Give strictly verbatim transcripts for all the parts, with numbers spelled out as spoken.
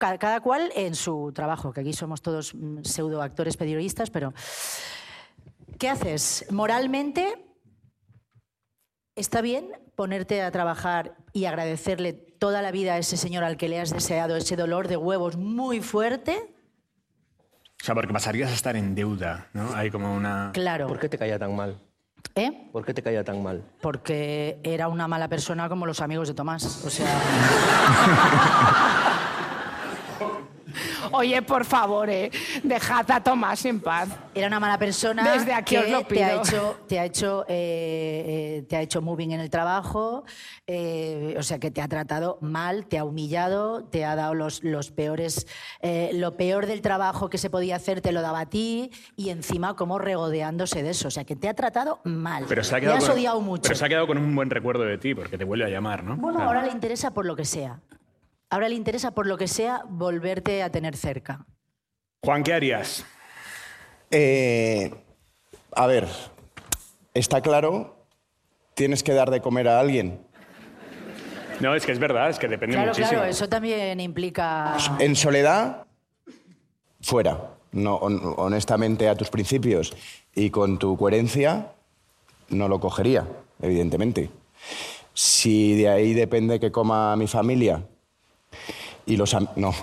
cada, cada cual en su trabajo, que aquí somos todos pseudoactores periodistas, pero ¿qué haces? Moralmente, ¿está bien ponerte a trabajar y agradecerle toda la vida a ese señor al que le has deseado ese dolor de huevos muy fuerte? O sea, porque pasarías a estar en deuda, ¿no? Hay como una... Claro. ¿Por qué te caía tan mal? ¿Eh? ¿Por qué te caía tan mal? Porque era una mala persona como los amigos de Tomás. O sea... Oye, por favor, eh, dejad a Tomás en paz. Era una mala persona. Desde aquí que os lo te ha pido. hecho, te ha hecho, eh, eh, te ha hecho moving en el trabajo, eh, o sea que te ha tratado mal, te ha humillado, te ha dado los, los peores, eh, lo peor del trabajo que se podía hacer te lo daba a ti y encima como regodeándose de eso, o sea que te ha tratado mal. Pero se ha Le quedado has con, odiado mucho. Pero se ha quedado con un buen recuerdo de ti, porque te vuelve a llamar, ¿no? Bueno, Claro. ahora le interesa por lo que sea. Ahora le interesa por lo que sea volverte a tener cerca. Juan, ¿qué harías? Eh, a ver, está claro, tienes que dar de comer a alguien. No, es que es verdad, es que depende Claro, muchísimo. claro, eso también implica... En soledad, fuera. No, hon- honestamente, a tus principios y con tu coherencia, no lo cogería, evidentemente. Si de ahí depende que coma mi familia y los am- no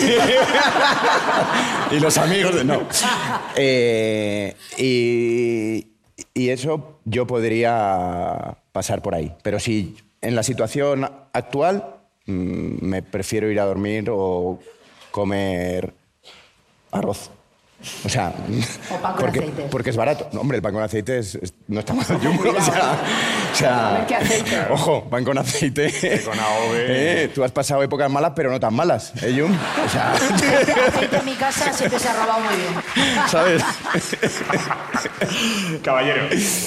y los amigos de- no Eh, y, y eso yo podría pasar por ahí, pero si en la situación actual mm, me prefiero ir a dormir o comer arroz. O sea, O pan con porque, aceite. porque es barato. No, hombre, el pan con aceite es, es- no está mal. Jumbo, o sea, o sea, A ver qué aceite. ojo, pan con aceite. Con A O V. Eh, tú has pasado épocas malas, pero no tan malas, ¿eh, Jum? O sea, Aceite en mi casa siempre se ha robado muy bien. ¿sabes? Caballero.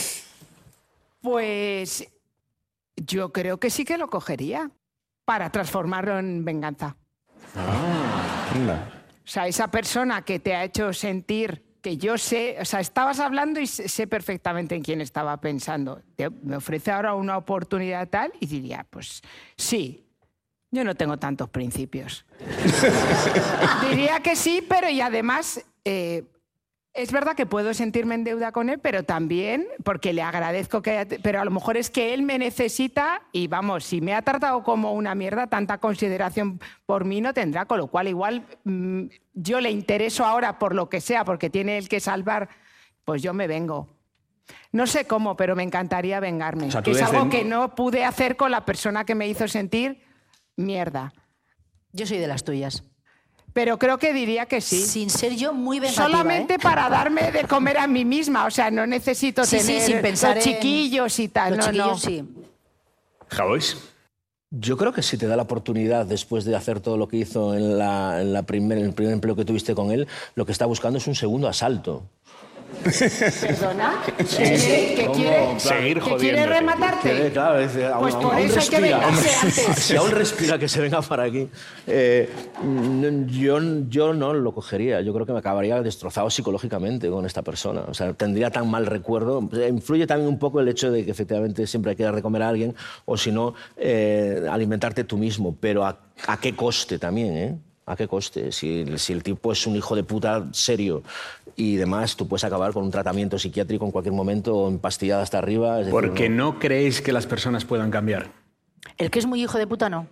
Pues yo creo que sí que lo cogería para transformarlo en venganza. Anda. O sea, esa persona que te ha hecho sentir que yo sé, o sea, estabas hablando y sé sé perfectamente en quién estaba pensando. Te- me ofrece ahora una oportunidad tal y diría, pues sí, yo no tengo tantos principios. Diría que sí, pero y además eh, es verdad que puedo sentirme en deuda con él, pero también porque le agradezco que haya... Pero a lo mejor es que él me necesita y vamos, si me ha tratado como una mierda, tanta consideración por mí no tendrá, con lo cual igual mmm, yo le intereso ahora por lo que sea, porque tiene él que salvar, pues yo me vengo. No sé cómo, pero me encantaría vengarme. O sea, tú que es desde- algo que no pude hacer con la persona que me hizo sentir mierda. Yo soy de las tuyas. Pero creo que diría que sí. Sin ser yo muy vengativa, Solamente ¿eh? para darme de comer a mí misma. O sea, no necesito Sí, sí, tener sin pensar los en- chiquillos y tal. Los no, chiquillos no. sí. Javois. Yo creo que si te da la oportunidad, después de hacer todo lo que hizo en, la, en, la primer, en el primer empleo que tuviste con él, lo que está buscando es un segundo asalto. ¿Perdona? ¿Que quiere, que ¿Cómo? quiere, Seguir que quiere jodiéndote. rematarte? Que, claro, es, aún- Pues aún- por aún eso hay que respira, aún- vengarse antes. Si aún respira, que se venga para aquí. Eh, mm, yo, yo no lo cogería. Yo creo que me acabaría destrozado psicológicamente con esta persona. O sea, tendría tan mal recuerdo. Influye también un poco el hecho de que efectivamente siempre hay que dar de comer a alguien, o si no, eh, alimentarte tú mismo. Pero a, a qué coste también, ¿eh? ¿A qué coste? Si, si el tipo es un hijo de puta serio y demás, tú puedes acabar con un tratamiento psiquiátrico en cualquier momento o empastillado hasta arriba. Es decir, Porque no. no creéis que las personas puedan cambiar. El que es muy hijo de puta, no.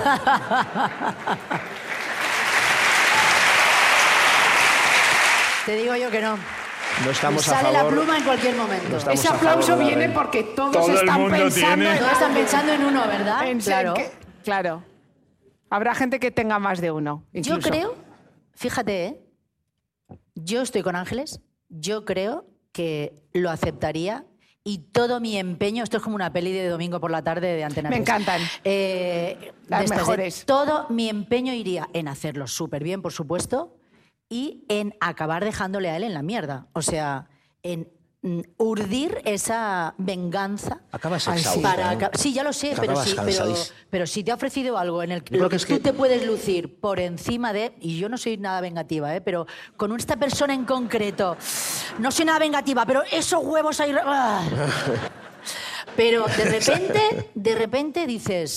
Te digo yo que no. No estamos Me a sale favor. la pluma en cualquier momento. estamos Ese a favor aplauso de la viene renta. porque todos Todo el están mundo pensando tiene. en... Todos están pensando en uno, ¿verdad? en ser Claro. que- claro. Habrá gente que tenga más de uno. Yo incluso. creo, fíjate, ¿eh? Yo estoy con Ángeles, yo creo que lo aceptaría y todo mi empeño, esto es como una peli de domingo por la tarde de Antena Me tres. encantan. Eh, Las de estas de- mejores. todo mi empeño iría en hacerlo súper bien, por supuesto, y en acabar dejándole a él en la mierda. O sea, en mm, urdir esa venganza. Acabas Ay, sí. exhausto. Para ¿eh? aca- sí, ya lo sé, pero, Acabas sí, pero, cansadísimo. pero si te ha ofrecido algo en el que, Yo creo lo que que es tú que- te puedes lucir por encima de, y yo no soy nada vengativa, ¿eh? Pero con esta persona en concreto, no soy nada vengativa, pero esos huevos ahí... ¡ah! Pero de repente, de repente dices,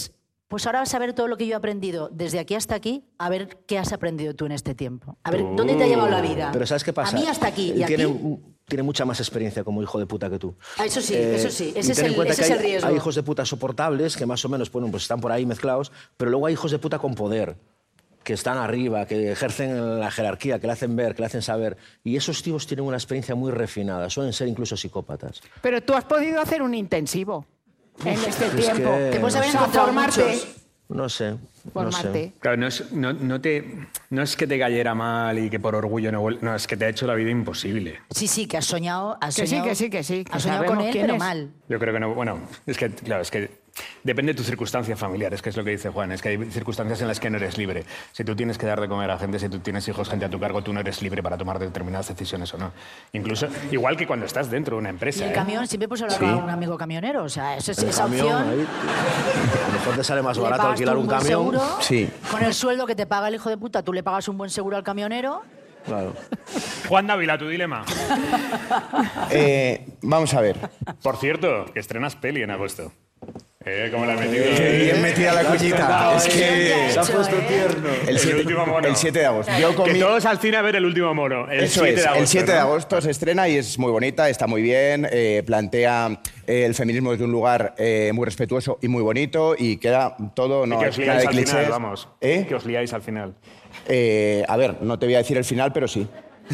pues ahora vas a ver todo lo que yo he aprendido desde aquí hasta aquí, a ver qué has aprendido tú en este tiempo. A ver, ¿dónde te ha llevado la vida? Pero ¿sabes qué pasa? A mí hasta aquí y Él tiene, aquí... tiene mucha más experiencia como hijo de puta que tú. Ah, eso sí, Eh, eso sí. y Ese es ten en el, cuenta ese que es el hay, riesgo. hay hijos de puta soportables que más o menos bueno, pues están por ahí mezclados, pero luego hay hijos de puta con poder, que están arriba, que ejercen la jerarquía, que le hacen ver, que le hacen saber. Y esos tíos tienen una experiencia muy refinada, suelen ser incluso psicópatas. Pero tú has podido hacer un intensivo en este es tiempo. que- Te puedes haber O sea, encontrado formarte. muchos. No sé, no Formarte. sé. Claro, no es, no, no te, no es que te cayera mal y que por orgullo no vuel- No, es que te ha hecho la vida imposible. Sí, sí, que has soñado... Has Que sí, soñado- que sí, que sí, que Has soñado con sabemos él, quién pero es. mal. Yo creo que no. Bueno, es que, claro, es que depende de tus circunstancias familiares, que es lo que dice Juan. Es que hay circunstancias en las que no eres libre. Si tú tienes que dar de comer a gente, si tú tienes hijos, gente a tu cargo, tú no eres libre para tomar determinadas decisiones o no. Incluso, igual que cuando estás dentro de una Y empresa. el ¿eh? camión, siempre puedes hablar Sí. con un amigo camionero. O sea, eso es, El esa camión, opción... ahí, a lo mejor te sale más le barato pagas alquilar tú un buen camión. seguro, Sí. Con el sueldo que te paga el hijo de puta, tú le pagas un buen seguro al camionero. Claro. Juan Dávila, tu dilema. Eh, vamos a ver. Por cierto, que estrenas peli en agosto. ¿Eh? ¿Cómo la has metido? Qué bien metida la cuñita. Es Bien que... hecho, ¿eh? El El siete, último mono. el siete de agosto. Yo con Que mi- todos al cine a ver el último mono. El Eso siete es, de agosto. el siete de ¿no? agosto se estrena y es muy bonita, está muy bien, eh, plantea eh, el feminismo desde un lugar eh, muy respetuoso y muy bonito y queda todo, Y no que hay os nada liáis de al final, clichés. vamos. ¿Eh? Que os liáis al final. Eh, a ver, no te voy a decir el final, pero sí.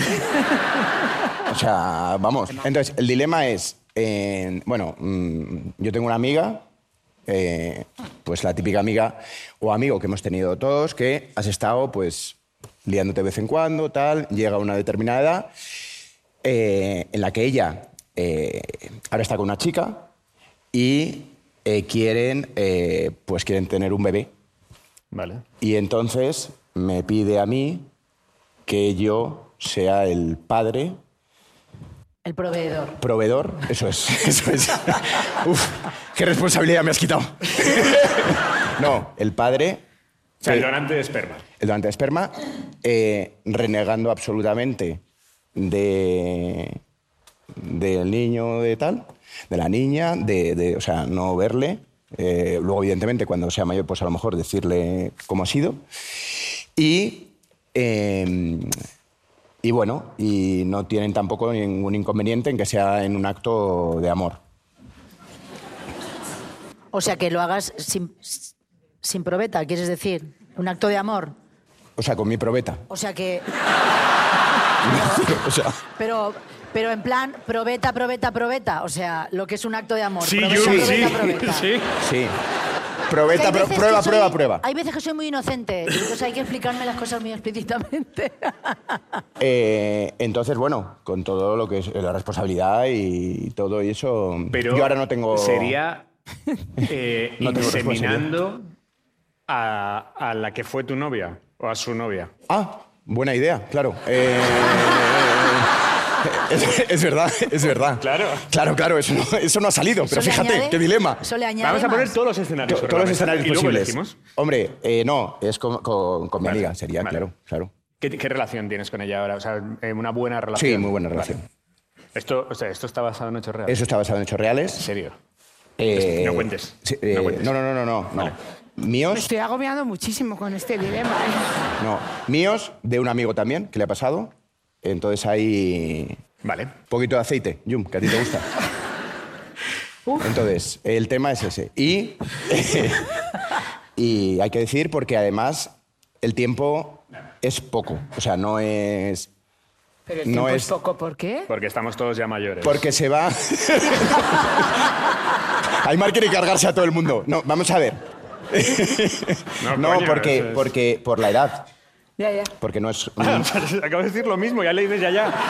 O sea, vamos. Entonces, el dilema es, eh, bueno, mm, yo tengo una amiga, eh, pues la típica amiga o amigo que hemos tenido todos, que has estado, pues, liándote de vez en cuando, tal, llega a una determinada edad, eh, en la que ella eh, ahora está con una chica y eh, quieren, eh, pues, quieren tener un bebé. Vale. Y entonces me pide a mí que yo sea el padre, El proveedor. proveedor, eso es, eso es. Uf, qué responsabilidad me has quitado. No, el padre, O sea, el Sí. donante de esperma. el donante de esperma, eh, renegando absolutamente de, del niño de tal, de la niña, de, de, o sea, no verle. Eh, luego, evidentemente, cuando sea mayor, pues a lo mejor decirle cómo ha sido. Y, eh, y bueno, y no tienen tampoco ningún inconveniente en que sea en un acto de amor. O sea, que lo hagas sin, sin probeta, ¿quieres decir? Un acto de amor. O sea, con mi probeta. O sea que... O sea, Pero, pero en plan, probeta, probeta, probeta. O sea, lo que es un acto de amor. Sí, probeta, Jun, sí. probeta, probeta. Sí. sí. Que Probeta, hay pro- veces prueba, que soy- prueba, prueba. Hay veces que soy muy inocente, entonces hay que explicarme las cosas muy explícitamente. Eh, entonces, bueno, con todo lo que es la responsabilidad y todo y eso, Pero yo ahora no tengo... sería eh, No tengo inseminando a, a la que fue tu novia o a su novia. Ah, buena idea, claro. Eh, es, es verdad, es verdad. Claro. Claro, claro, eso no, eso no ha salido, pero Eso le fíjate, añade- qué dilema. Eso le añade Vamos a poner más. todos los escenarios. To- sobre Todos la los mesa escenarios y luego posibles. elegimos. Hombre, eh, no, es con, con- con mi Vale, amiga, sería, vale. claro, claro. ¿Qué, qué relación tienes con ella ahora? O sea, eh, una buena relación. Sí, muy buena Vale. relación. Esto, o sea, esto está basado en hechos reales. Eso está basado en hechos reales. En serio. Eh, No cuentes, sí, no eh, cuentes. no, no, no, no, no, no. Me Míos, estoy agobiando muchísimo con este dilema. ¿eh? no. Míos, de un amigo también, que le ha pasado. Entonces hay Vale. un poquito de aceite, Yum, que a ti te gusta. Entonces, el tema es ese. Y, y hay que decir, porque además el tiempo es poco. O sea, no es... Pero el No tiempo es... es- poco, ¿por qué? Porque estamos todos ya mayores. Porque se va... Aymar quiere cargarse a todo el mundo. No, vamos a ver. No, No, coño, porque, eso es- porque por la edad. Ya, ya. Porque no es... Acabo de decir lo mismo, ya le dices ya ya.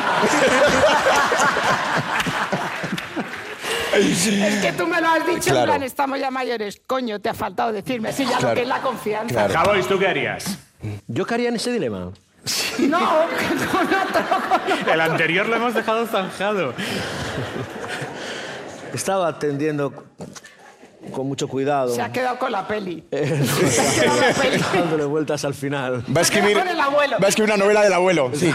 Es que tú me lo has dicho Claro. en plan, estamos ya mayores. Coño, te ha faltado decirme. Sí, ya Claro. lo que es la confianza. Claro. Javois, ¿tú qué harías? ¿Yo qué haría en ese dilema? No, que con otro, con otro. El anterior lo hemos dejado zanjado. Estaba atendiendo con mucho cuidado, Se ha quedado con la peli. Se ha quedado con la peli. dándole vueltas al final. Va a escribir, Con el abuelo. va a escribir una novela del abuelo, sí.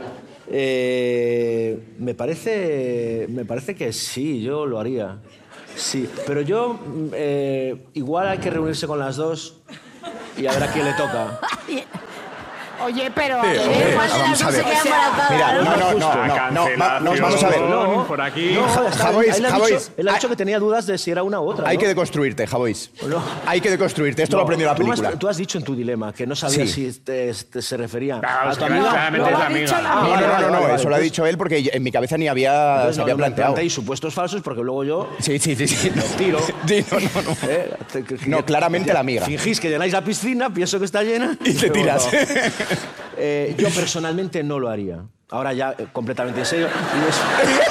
Eh, me, parece, me parece que sí, yo lo haría. Sí, pero yo... eh, igual hay que reunirse con las dos y a ver a quién le toca. Oye, pero... Sí, a ver, hombre, ¿cuál de las vamos a dos ver. se queda embarazada? Mira, no, no, no, no, no, va- no, vamos a ver. No, por aquí. No, joder, está bien. Javois, él ha Javois. dicho, él ha dicho que tenía dudas de si era una u otra. Hay ¿no? que deconstruirte, Javois. No. Hay que deconstruirte. Esto No, lo aprendió la tú has- película. Tú has dicho en tu dilema que no sabías Sí. si te, te- se refería Claro, a es tu que amiga. claramente No, es lo la ha dicho amiga. la No, amiga. no, no, no, Vale, vale, eso lo ha pues- dicho él porque en mi cabeza ni había, Entonces, se no, había no me planteado. planteéis supuestos falsos porque luego yo... Sí, sí, sí, sí. Los tiro. Sí, no, no, no. ¿eh? Te- que- No, claramente la amiga. Fingís que llenáis la piscina, pienso que está llena... Y te pero tiras. no. Eh, yo personalmente no lo haría. Ahora ya eh, completamente en serio. y es-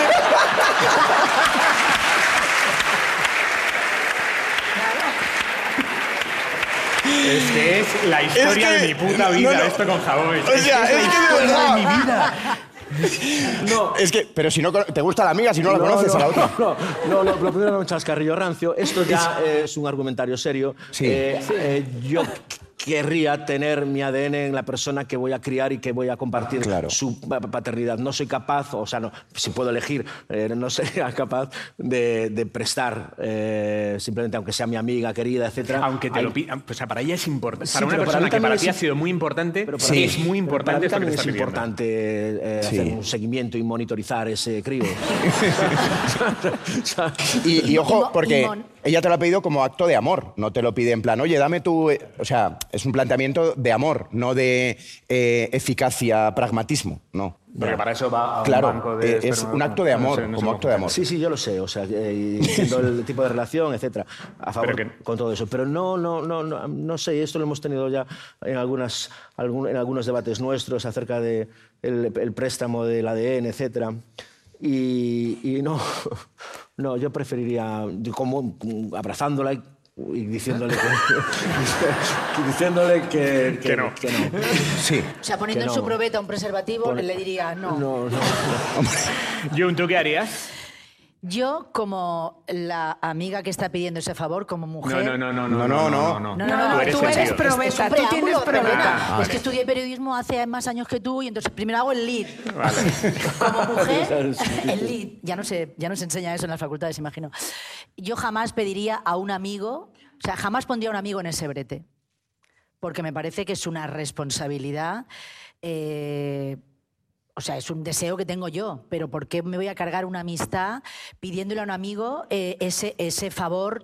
Es que es la historia Es que- de mi puta no, vida, no. esto con Javois. O sea, es que de verdad. mi vida. No, es que, pero si no cono- te gusta la amiga, si no la conoces no, a la otra. No, no, no, lo primero era un chascarrillo rancio. Esto ya es un argumentario serio. Sí. Eh, eh, yo querría tener mi A D N en la persona que voy a criar y que voy a compartir Claro. su pa- paternidad. No soy capaz, o sea, no, si puedo elegir, eh, no sería capaz de, de prestar, eh, simplemente aunque sea mi amiga querida, etcétera. Aunque te Hay- lo pida, o sea, para ella es importante. Sí, Para una pero para persona mí que también para es ti ha im- sido muy importante, Pero sí. para mí- es muy pero importante para mí esto que también te es está pidiendo. importante eh, Sí. hacer un seguimiento y monitorizar ese crío. O sea, Y, y Y ojo, mo- porque y mon- ella te lo ha pedido como acto de amor. No te lo pide en plan, oye, dame tu... eh, O sea, es un planteamiento de amor, no de eh, eficacia, pragmatismo. No. Porque para eso va a un Claro, banco de eh, es esperma. un acto de No sé, amor, no sé como cómo acto de funciona. amor. Sí, sí, yo lo sé, o sea, eh, y siendo el tipo de relación, etcétera, a favor Pero que- con todo eso. Pero no, no, no, no, no sé, esto lo hemos tenido ya en, algunas, algún- en algunos debates nuestros acerca del de el préstamo del A D N, etcétera. Y, y no, no, yo preferiría, como abrazándola y, y diciéndole que, diciéndole que, Que no. que no. Sí. O sea, poniendo Que en su no. probeta un preservativo, Pone- le diría no. No, no. Jun, ¿tú qué harías? Yo, como la amiga que está pidiendo ese favor, como mujer... No, no, no, No, no, no, no. No, no, no, Tú eres tú eres sentido. pro- Es Probeta, un tú tienes preámbulo, probeta. perdona. Ah, Es que estudié periodismo hace más años que tú y entonces primero hago el lead. Vale. Como mujer, el lead. Ya no, se, ya no se enseña eso en las facultades, imagino. Yo jamás pediría a un amigo, o sea, jamás pondría a un amigo en ese brete. Porque me parece que es una responsabilidad... eh, O sea, es un deseo que tengo yo, pero ¿por qué me voy a cargar una amistad pidiéndole a un amigo eh, ese, ese favor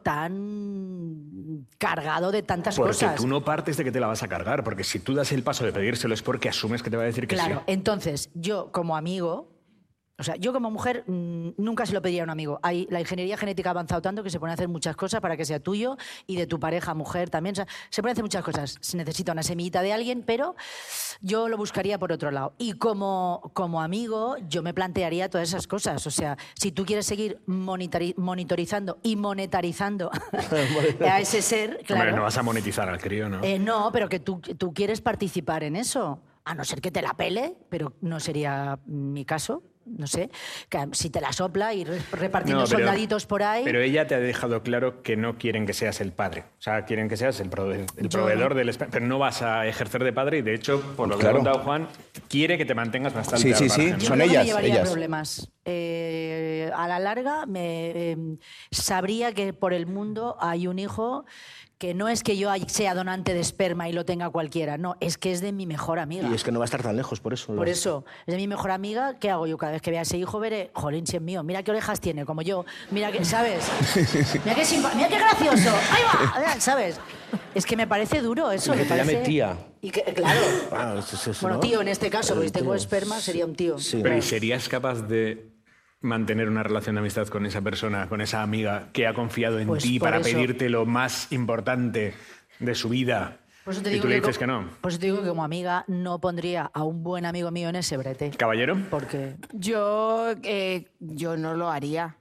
tan cargado de tantas Porque cosas? tú no partes de que te la vas a cargar, porque si tú das el paso de pedírselo es porque asumes que te va a decir que Claro, sí. entonces yo como amigo, o sea, yo como mujer mmm, nunca se lo pediría a un amigo. Hay, la ingeniería genética ha avanzado tanto que se pueden hacer muchas cosas para que sea tuyo y de tu pareja, mujer también. O sea, se pueden hacer muchas cosas. Se necesita una semillita de alguien, pero yo lo buscaría por otro lado. Y como, como amigo, yo me plantearía todas esas cosas. O sea, si tú quieres seguir monitori- monitorizando y monetarizando a ese ser, claro. Hombre, no vas a monetizar al crío, ¿no? Eh, no, pero que tú, tú quieres participar en eso. A no ser que te la pele, pero no sería mi caso. No sé, que si te la sopla y re- repartiendo No, pero- soldaditos por ahí. Pero ella te ha dejado claro que no quieren que seas el padre. O sea, quieren que seas el, prove- el Yo proveedor no. del... espe- Pero no vas a ejercer de padre y, de hecho, por lo que Claro. ha contado Juan, quiere que te mantengas bastante Sí, sí, al sí. margen, ¿no? Yo Son creo que ellas, me llevaría ellas. problemas. Eh, a la larga me eh, sabría que por el mundo hay un hijo que no es que yo sea donante de esperma y lo tenga cualquiera, no, es que es de mi mejor amiga. Y es que no va a estar tan lejos, por eso. Por eso, es de mi mejor amiga, ¿qué hago yo? Cada vez que vea a ese hijo veré, jolín, si es mío, mira qué orejas tiene, como yo, mira que, ¿sabes? Mira qué, simpa- mira qué gracioso, ahí va, ¿sabes? Es que me parece duro eso. Y que me te llame parece- tía. Y que, claro. Ah, eso es eso, Bueno, ¿no? tío en este caso, porque si tengo Tío. esperma sería un tío. Sí. Pero ¿y serías capaz de mantener una relación de amistad con esa persona, con esa amiga que ha confiado en Pues ti por para eso- pedirte lo más importante de su vida? Por eso te y digo tú le que dices co- que no. Por eso te digo que como amiga no pondría a un buen amigo mío en ese brete. ¿Caballero? Porque Yo, eh, yo no lo haría.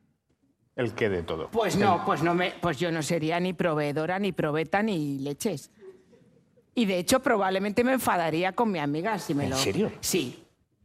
¿El qué de todo? Pues no, pues no me, pues yo no sería ni proveedora, ni probeta, ni leches. Y de hecho probablemente me enfadaría con mi amiga si me ¿En lo. serio? Sí.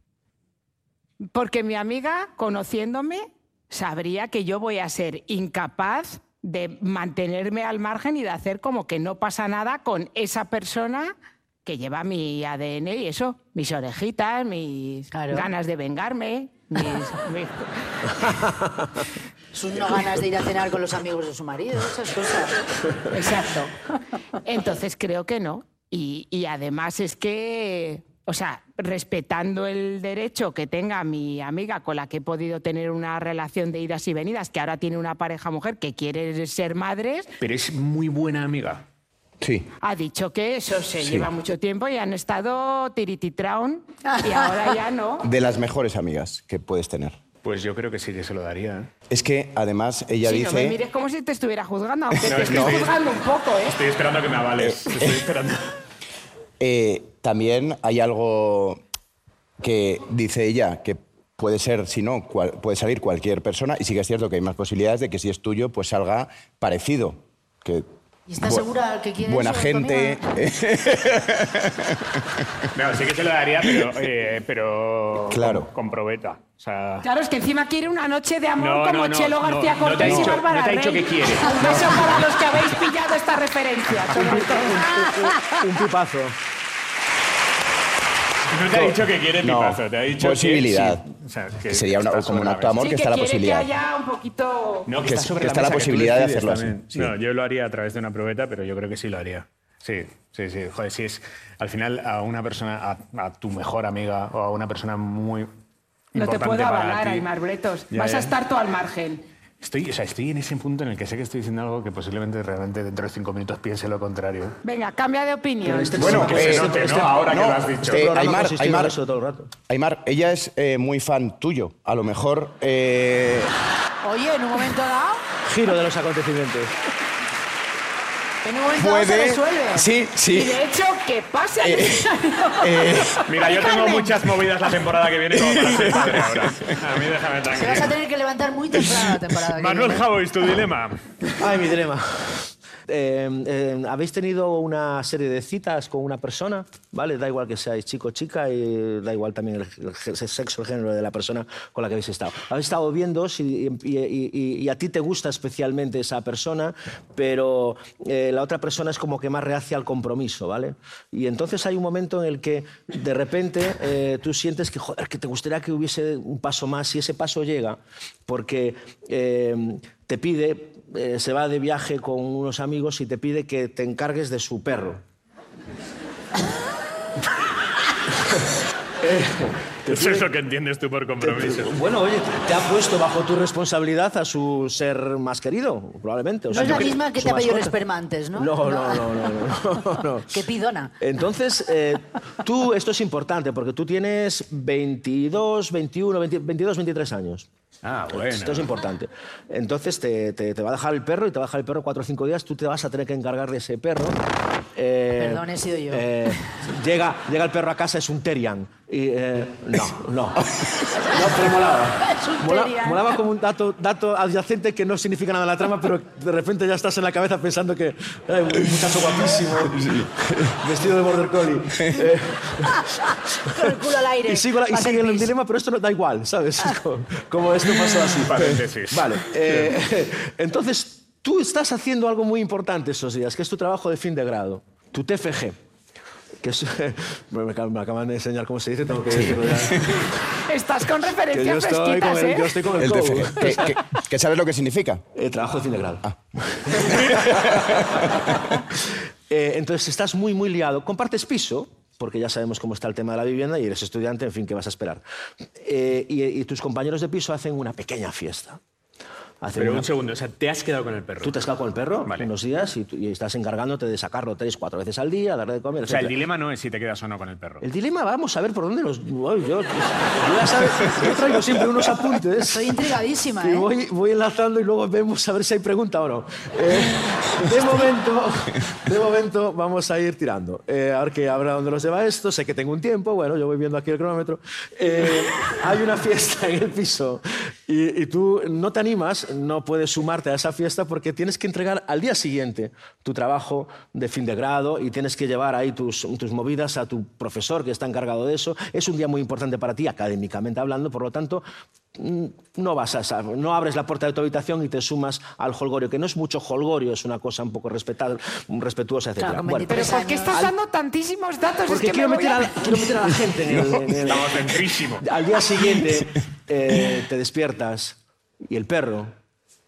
Porque mi amiga, conociéndome, sabría que yo voy a ser incapaz de mantenerme al margen y de hacer como que no pasa nada con esa persona que lleva mi A D N y eso, mis orejitas, mis Claro. ganas de vengarme, mis, mis- sus no ganas de ir a cenar con los amigos de su marido, esas cosas. Exacto. Entonces creo que no. Y, y además es que, o sea, respetando el derecho que tenga mi amiga con la que he podido tener una relación de idas y venidas, que ahora tiene una pareja mujer que quiere ser madres. Pero es muy buena amiga. Sí. Ha dicho que eso se Sí. lleva mucho tiempo y han estado tirititraun y ahora ya no. De las mejores amigas que puedes tener. Pues yo creo que sí que se lo daría. ¿eh? Es que, además, ella Sí, dice... no me mires como si te estuviera juzgando, aunque No, te es que estoy estoy- juzgando un poco, ¿eh? Estoy esperando a que me avales. Estoy esperando. Eh, también hay algo que dice ella, que puede ser, si no, cual- puede salir cualquier persona, y sí que es cierto que hay más posibilidades de que si es tuyo, pues salga parecido. Que, ¿Y estás bu- segura que quieres Buena eso, gente. No, sí que se lo daría, pero, eh, pero Claro. con, con probeta. O sea, Claro, es que encima quiere una noche de amor No, como no, no, Chelo no, García no te ha Cortés y dicho- Bárbara no te ha dicho Rey. que quiere. Un beso para los que habéis pillado esta referencia. sobre todo. Un pipazo. no te ha dicho que quiere No, tipazo, te ha dicho posibilidad. que sí. O sea, Que sería una- está como un sobre la acto de amor, Sí, que está la quiere posibilidad. que haya un poquito... No, que, Que está es- sobre que la está la mesa, que tú posibilidad de decides hacerlo así, también. sí. No, yo lo haría a través de una probeta, pero yo creo que sí lo haría. Sí, sí, sí. Joder, si es al final a una persona, a, a tu mejor amiga o a una persona muy No te importante puedo para avalar, ti. Aymar Bretos. Ya, Vas ya. a estar tú al margen. Estoy, o sea, estoy en ese punto en el que sé que estoy diciendo algo que posiblemente realmente dentro de cinco minutos piense lo contrario. Venga, cambia de opinión. Bueno, Que se eh, note, ¿no? este- Ahora no, que lo has dicho. eh, programa Aymar, consistió en Aymar, eso todo el rato. Aymar, ella es eh, muy fan tuyo. A lo mejor... eh, Oye, en un momento dado, Giro de los acontecimientos. en un momento dado se puede... resuelve. Sí, Y sí. de hecho, que pase al Eh, Mira, yo tengo muchas movidas la temporada que viene como para ser padre ahora. A mí déjame Te vas a tranquilo. tener que levantar muy temprano la temporada que Manuel viene. Javois, tu dilema. Ay, mi dilema. Eh, eh, ¿Habéis tenido una serie de citas con una persona? ¿Vale? Da igual que seáis chico o chica y da igual también el, el sexo, el género de la persona con la que habéis estado. Habéis estado viendo si, y, y- y- y a ti te gusta especialmente esa persona, pero eh, la otra persona es como que más reacia al compromiso, ¿vale? Y entonces hay un momento en el que de repente eh, tú sientes que, joder, que te gustaría que hubiese un paso más y ese paso llega porque eh, te pide, eh, se va de viaje con unos amigos y te pide que te encargues de su perro. Eso es lo que entiendes tú por compromiso. Bueno, oye, te ha puesto bajo tu responsabilidad a su ser más querido, probablemente. O No sea, es la yo- misma que su te ha pedido el mascota. esperma antes, ¿no? No, no, no, no, no, no, no. Qué pidona. Entonces, eh, tú, esto es importante, porque tú tienes veintidós, veintiuno, veinte, veintidós, veintitrés años. Ah, bueno. Esto es importante. Entonces te, te- te va a dejar el perro y te va a dejar el perro cuatro o cinco días. Tú te vas a tener que encargar de ese perro. Eh, Perdón, he sido yo. eh, llega, llega el perro a casa, es un Terrian. Y, eh, no, no. No, pero molaba. Es un Mola- Terrian. molaba como un dato, dato adyacente que no significa nada en la trama, pero de repente ya estás en la cabeza pensando que ay, un muchacho guapísimo, vestido de border collie. Eh, Con el culo al aire. y sigo, la- y Va a ser sigue el pis. dilema, pero esto no da igual, ¿sabes? Es como, como esto pasó así. Paréntesis. Vale. eh, entonces, tú estás haciendo algo muy importante esos días, que es tu trabajo de fin de grado, tu T F G. Que es, bueno, me, acaban- me acaban de enseñar cómo se dice, tengo que decirlo ya. Estás con Que yo referencias estoy fresquitas, con el, ¿eh? yo estoy con el, el cow. T F G. ¿Que, que- que sabes lo que significa? Eh, trabajo de fin de grado. Eh, entonces, estás muy, muy liado. Compartes piso, porque ya sabemos cómo está el tema de la vivienda y eres estudiante, en fin, ¿qué vas a esperar? Eh, y, y tus compañeros de piso hacen una pequeña fiesta. Hacen Pero una- un segundo, o sea, te has quedado con el perro. Tú te has quedado con el perro Vale. unos días y, tú- y estás encargándote de sacarlo tres, cuatro veces al día, darle de comer, O sea, el etcétera. dilema no es si te quedas o no con el perro. El dilema, vamos a ver por dónde nos... Uy, yo, yo ya sabes, yo traigo siempre unos apuntes. Estoy intrigadísima, Que ¿eh? voy, voy enlazando y luego vemos a ver si hay pregunta o no. Eh, de, momento, de momento vamos a ir tirando. Eh, a ver que habrá dónde nos lleva esto. Sé que tengo un tiempo. Bueno, yo voy viendo aquí el cronómetro. Eh, hay una fiesta en el piso y, y tú no te animas, no puedes sumarte a esa fiesta porque tienes que entregar al día siguiente tu trabajo de fin de grado y tienes que llevar ahí tus, tus movidas a tu profesor que está encargado de eso. Es un día muy importante para ti, académicamente hablando, por lo tanto, mm, no vas a esa- no abres la puerta de tu habitación y te sumas al holgorio, que no es mucho holgorio, es una cosa un poco respetada, respetuosa, etcétera. Claro, con Bueno, Pero veintitrés ¿por qué años. estás dando tantísimos datos? porque es que quiero, me voy meter a... a, la- quiero meter a la gente en el... en el- Estamos dentrísimo. Al día siguiente eh, te despiertas y el perro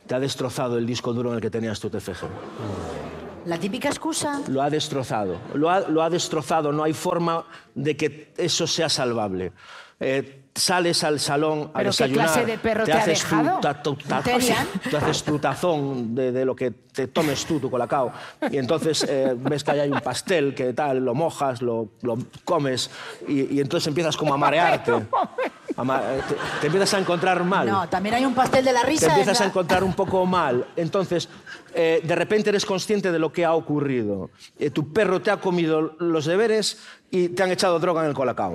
te ha destrozado el disco duro en el que tenías tu T F G. La típica excusa. Lo ha destrozado. Lo ha, lo ha destrozado. No hay forma de que eso sea salvable. Eh, sales al salón a ¿Pero qué desayunar. clase de perro te ha haces tu dejado? ta- tu ta- ¿Tenían? Te haces tu tazón de, de lo que te tomes tú, tu colacao. Y entonces eh, ves que ahí hay un pastel, que tal, lo mojas, lo, lo comes y, y entonces empiezas como a marearte. A ma- te, te empiezas a encontrar mal. No, también hay un pastel de la Te risa. empiezas en a la- encontrar un poco mal. Entonces, eh, de repente eres consciente de lo que ha ocurrido. Eh, tu perro te ha comido los deberes y te han echado droga en el colacao.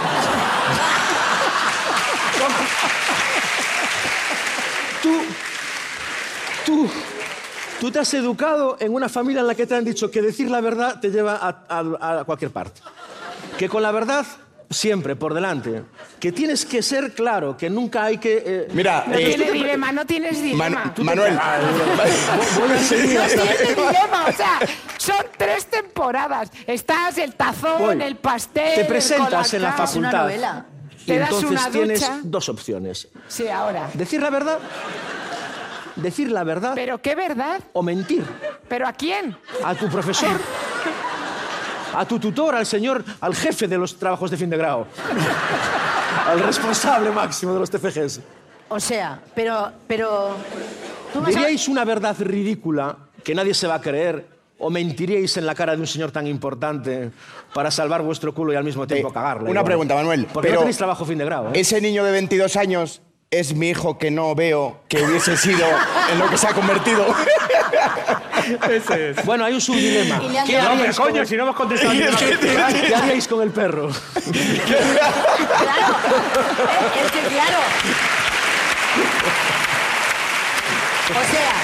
tú, tú, tú te has educado en una familia en la que te han dicho que decir la verdad te lleva a, a- a cualquier parte. Que con la verdad siempre por delante. Que tienes que ser claro, que nunca hay que... eh, Mira, No eh, tiene dilema, no tienes dilema. Man- Manuel. voy a seguir. No tiene dilema, o sea, son tres temporadas. Estás el tazón, Voy. el pastel, Te presentas el en la colacao. Es una facultad. novela. Y Te das entonces una tienes ducha. dos opciones. Sí, ahora. Decir la verdad, decir la verdad Pero qué verdad. o mentir. ¿Pero a quién? A tu profesor, a tu tutor, al señor, al jefe de los trabajos de fin de grado. Al responsable máximo de los T F Gs. O sea, pero... pero tú vas a- ¿Diríais una verdad ridícula que nadie se va a creer o mentiríais en la cara de un señor tan importante para salvar vuestro culo y al mismo tiempo Eh, cagarla? una igual? pregunta, Manuel, Porque pero no tenéis trabajo fin de grado, ¿eh? ese niño de veintidós años es mi hijo que no veo que hubiese sido en lo que se ha convertido. Ese es. Bueno, hay un subdilema. Y le han ¿Qué dado- No, pero haríais con coño, el- si no hemos contestado ni una vez. ¿Qué haríais con el perro? Claro, es que claro. O sea,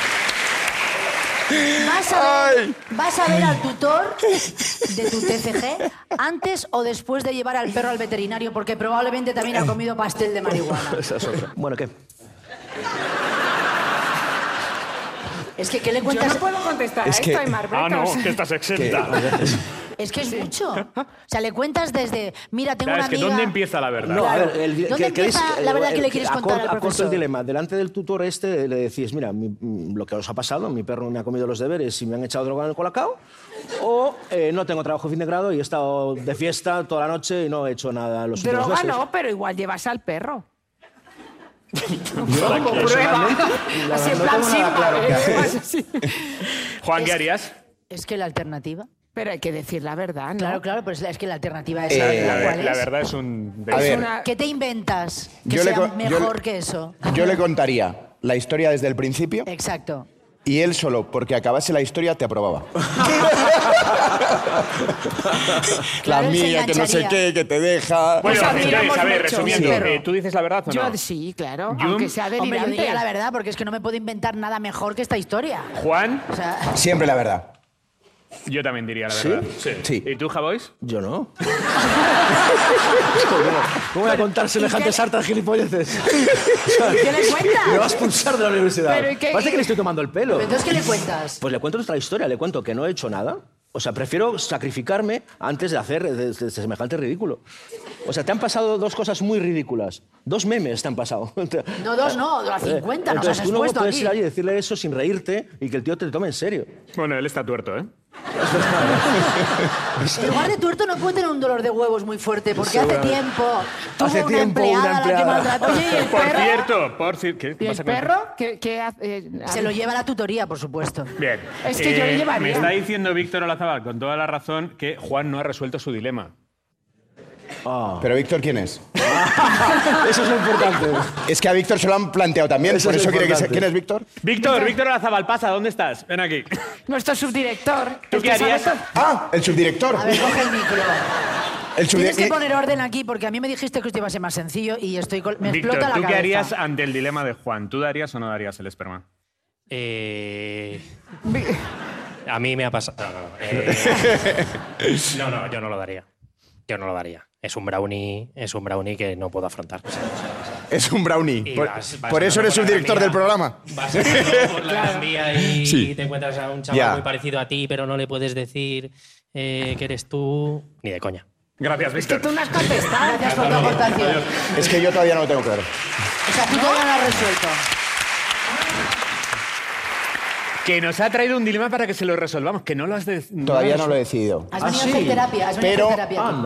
vas a, ver, vas a ver al tutor de tu T F G antes o después de llevar al perro al veterinario, porque probablemente también ha comido pastel de marihuana. Esa es otra. Bueno, ¿qué? Es que, ¿qué le Yo cuentas? no puedo contestar Es a que- esto, Aymar. Ah, no, o sea. que estás exenta. Es que es mucho. O sea, le cuentas desde, mira, tengo Claro, una es que amiga... ¿dónde empieza la verdad? No, Claro. a ver, el, ¿Dónde que- queréis- empieza la verdad que le quieres a contar cor- al a corto profesor? el dilema. Delante del tutor este le decís, mira, mi- mm, lo que os ha pasado, mi perro me ha comido los deberes y me han echado droga en el colacao, o eh, no tengo trabajo fin de grado y he estado de fiesta toda la noche y no he hecho nada los últimos Droga meses. no, pero igual llevas al perro. Yo, Como prueba. personalmente, la Así en verdad, plan no tengo nada Simba. claro qué ¿eh? hacer. Vas así. Juan, ¿qué harías? Es que la alternativa... Pero hay que decir la verdad, ¿no? Claro, claro, pues es que la alternativa es Eh, la La, verdad. ¿Cuál la es? verdad es un... A ver, una- ¿Qué te inventas que Yo le sea co- yo mejor le- que eso? yo le contaría la historia desde el principio Exacto. y él solo, porque acabase la historia, te aprobaba. La Claro, él se mía, que no sé engancharía. qué, que te deja... Bueno, Pues admiramos entonces, a ver, mucho. resumiendo, Sí. eh, ¿tú dices la verdad o no? Yo sí, claro, Yo- aunque sea Hombre, yo delirante. diría la verdad porque es que no me puedo inventar nada mejor que esta historia. Juan, O sea, Siempre la verdad. yo también diría la ¿Sí? verdad. Sí. ¿Y tú, Javois? Yo no. ¿Cómo voy a contar semejantes qué- hartas gilipolleces? ¿qué le cuentas? Me vas a expulsar de la universidad. Pero, ¿y qué- Parece que le estoy tomando el pelo. Pero entonces, ¿qué le cuentas? Pues le cuento nuestra historia, le cuento que no he hecho nada. O sea, prefiero sacrificarme antes de hacer de, de- de semejante ridículo. O sea, te han pasado dos cosas muy ridículas. Dos memes te han pasado. No, dos no, a cincuenta nos has Entonces tú no expuesto puedes aquí. ir allí y decirle eso sin reírte y que el tío te tome en serio. Bueno, él está tuerto, ¿eh? En lugar de tuerto no puede tener un dolor de huevos muy fuerte porque hace tiempo tuvo Hace una, tiempo empleada una a la que empleada. maltrató. Oye, ¿y el Por perro? cierto, por cierto... ¿Qué ¿Y el pasa con perro? ¿Qué, qué hace? Eh, Se lo lleva a la tutoría, por supuesto. Bien. Es que yo le llevaría. Me está diciendo Víctor Olazábal, con toda la razón, que Juan no ha resuelto su dilema. Pero Víctor, ¿quién es? Eso es lo importante. Es que a Víctor se lo han planteado también, Eso por es eso lo quiere que se... importante. ¿Quién es Víctor? Víctor, Víctor Olazábal, pasa, ¿dónde estás? Ven aquí. Nuestro subdirector. ¿Tú el qué que sabe harías? todo. Ah, el subdirector. A ver, coge el micro. El Tienes que subdirector. poner orden aquí porque a mí me dijiste que esto iba a ser más sencillo y estoy col- me Víctor, explota la ¿tú cabeza. qué harías ante el dilema de Juan? ¿Tú darías o no darías el esperma? Eh, a mí me ha pasado. No, no, no. Eh, no, no, yo no lo daría. Yo no lo daría. Es un brownie, es un brownie que no puedo afrontar. Es un brownie. Y Por, vas- vas por eso andando eres por la subdirector Gran del Vía. programa. Vas andando por la Gran Vía y Sí. te encuentras a un chaval Ya. muy parecido a ti, pero no le puedes decir eh, que eres tú. Ni de coña. Gracias, Es que Víctor. tú no has contestado. Gracias por tu aportación. Es que yo todavía no lo tengo claro. O sea, tú todavía no lo has resuelto. que nos ha traído un dilema para que se lo resolvamos, que no lo has de- Todavía lo no lo he decidido. Has Ah, venido sí. a hacer terapia. Has venido Pero- a hacer terapia. Anda.